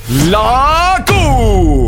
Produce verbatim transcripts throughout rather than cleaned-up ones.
La Q.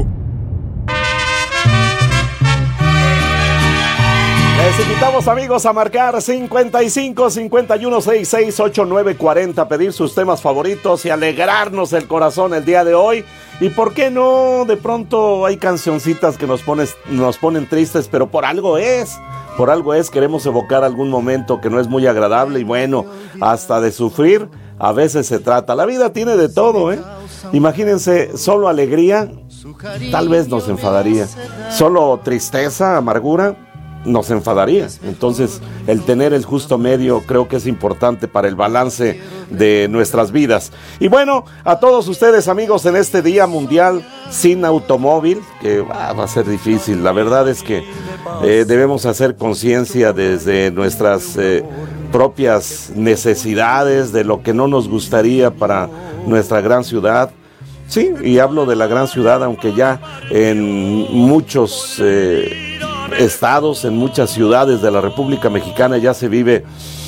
Les invitamos, amigos, a marcar cincuenta y cinco, cincuenta y uno, sesenta y seis, ochenta y nueve, cuarenta, pedir sus temas favoritos y alegrarnos el corazón el día de hoy. Y por qué no, de pronto hay cancioncitas que nos, pones, nos ponen tristes, pero por algo es, por algo es, queremos evocar algún momento que no es muy agradable y bueno, hasta de sufrir a veces se trata. La vida tiene de todo, ¿eh? Imagínense, solo alegría, tal vez nos enfadaría. Solo tristeza, amargura, nos enfadaría. Entonces, el tener el justo medio creo que es importante para el balance de nuestras vidas. Y bueno, a todos ustedes, amigos, en este Día Mundial sin Automóvil, que ah, va a ser difícil, la verdad es que eh, debemos hacer conciencia desde nuestras eh, propias necesidades, de lo que no nos gustaría para nuestra gran ciudad. Sí, y hablo de la gran ciudad, aunque ya en muchos eh, estados, en muchas ciudades de la República Mexicana ya se vive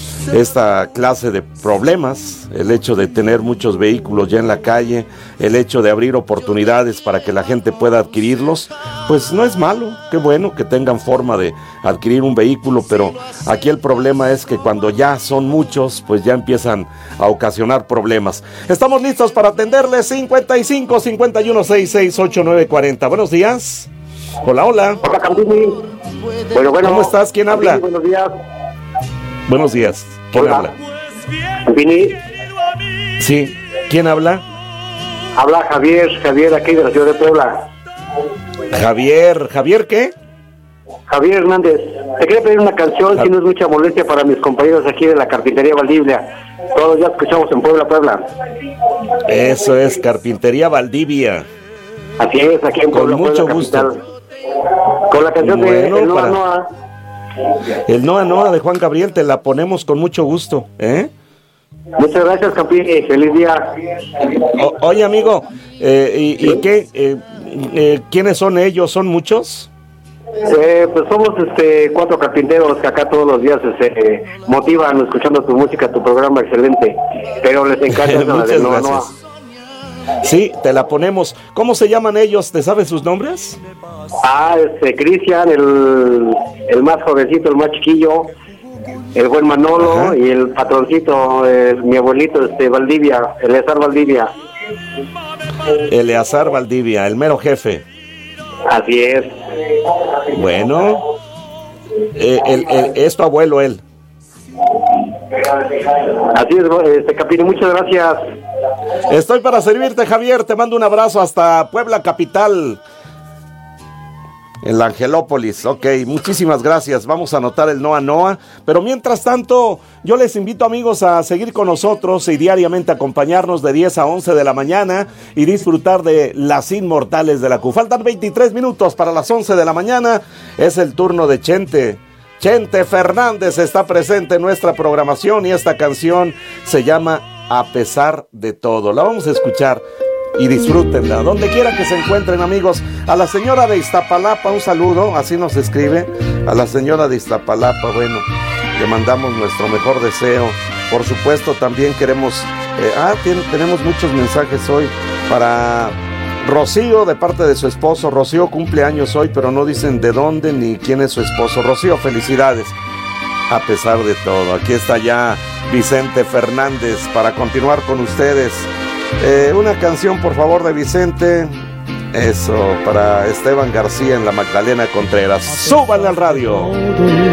esta clase de problemas, el hecho de tener muchos vehículos ya en la calle, el hecho de abrir oportunidades para que la gente pueda adquirirlos, pues no es malo, qué bueno que tengan forma de adquirir un vehículo, pero aquí el problema es que cuando ya son muchos, pues ya empiezan a ocasionar problemas. Estamos listos para atenderles. Cincuenta y cinco, cincuenta y uno, sesenta y seis, ochenta y nueve, cuarenta. Buenos días. Hola, hola. Hola, Campini. Bueno, bueno. ¿Cómo estás? ¿Quién habla? Campini, buenos días. Buenos días. ¿Quién Hola. habla? Campini. Sí. ¿Quién habla? Habla Javier, Javier aquí de la ciudad de Puebla. Javier. ¿Javier qué? Javier Hernández. Te quería pedir una canción, Ja- si no es mucha molestia para mis compañeros aquí de la Carpintería Valdivia. Todos ya escuchamos en Puebla, Puebla. Eso es Carpintería Valdivia. Así es, aquí en Con Puebla, mucho Puebla, gusto. capital. Con la canción Bueno, de El Noa para- Noa. El Noa Noa de Juan Gabriel, te la ponemos con mucho gusto, ¿eh? Muchas gracias, Campini. Feliz día. O- oye, amigo, eh, ¿y, y qué? Eh, eh, ¿Quiénes son ellos? ¿Son muchos? Eh, pues somos este cuatro carpinteros que acá todos los días se este, motivan escuchando tu música, tu programa excelente. Pero les encanta esa la Muchas del Noa Noa. gracias. Sí, te la ponemos. ¿Cómo se llaman ellos? ¿Te sabes sus nombres? Ah, este, Cristian, el, el más jovencito, el más chiquillo, el buen Manolo. Ajá. Y el patroncito, el- mi abuelito, este, Valdivia, Eleazar Valdivia. Eleazar Valdivia, el mero jefe. Así es. Bueno, eh, el, el- es tu abuelo él. Así es, este, Capini, muchas gracias. Estoy para servirte, Javier. Te mando un abrazo hasta Puebla capital, en la Angelópolis. Ok, muchísimas gracias. Vamos a anotar el Noa Noa. Pero mientras tanto, yo les invito, amigos, a seguir con nosotros y diariamente acompañarnos de diez a once de la mañana y disfrutar de las inmortales de la Q. Faltan veintitrés minutos para las once de la mañana. Es el turno de Chente. Chente Fernández está presente en nuestra programación y esta canción se llama A pesar de todo. La vamos a escuchar y disfrútenla, donde quiera que se encuentren, amigos. A la señora de Iztapalapa, un saludo, así nos escribe. A la señora de Iztapalapa, bueno, le mandamos nuestro mejor deseo. Por supuesto, también queremos, eh, ah, ten, tenemos muchos mensajes hoy para Rocío, de parte de su esposo. Rocío cumple años hoy, pero no dicen de dónde ni quién es su esposo. Rocío, felicidades. A pesar de todo, aquí está ya Vicente Fernández para continuar con ustedes. Eh, una canción, por favor, de Vicente. Eso, para Esteban García en la Magdalena Contreras. ¡Súbanle al radio!